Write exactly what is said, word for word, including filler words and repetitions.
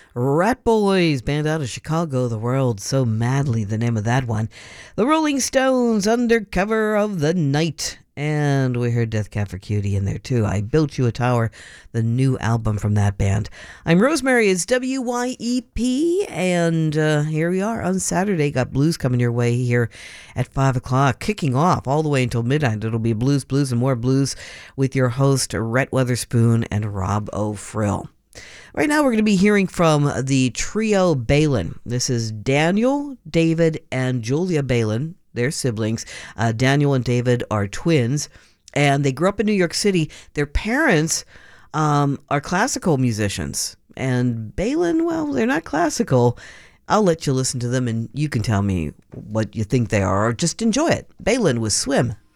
Rat Boys, band out of Chicago, the world so madly, the name of that one. The Rolling Stones, Under Cover of the Night. And we heard Death Cab for Cutie in there too. I Built You a Tower, the new album from that band. I'm Rosemary, it's W Y E P, and uh, here we are on Saturday. Got blues coming your way here at five o'clock, kicking off all the way until midnight. It'll be blues, blues, and more blues with your host, Rhett Weatherspoon and Rob O'Frill. Right now we're going to be hearing from the trio Balin. This is Daniel, David, and Julia Balin. They're siblings. Uh, Daniel and David are twins, and they grew up in New York City. Their parents um, are classical musicians, and Balin, well, they're not classical. I'll let you listen to them, and you can tell me what you think they are, or just enjoy it. Balin with Swim.